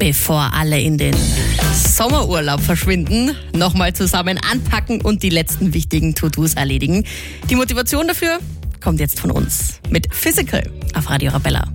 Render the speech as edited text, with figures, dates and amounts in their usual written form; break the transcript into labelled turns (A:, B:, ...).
A: Bevor alle in den Sommerurlaub verschwinden, nochmal zusammen anpacken und die letzten wichtigen To-Dos erledigen. Die Motivation dafür kommt jetzt von uns mit Physical auf Radio Arabella.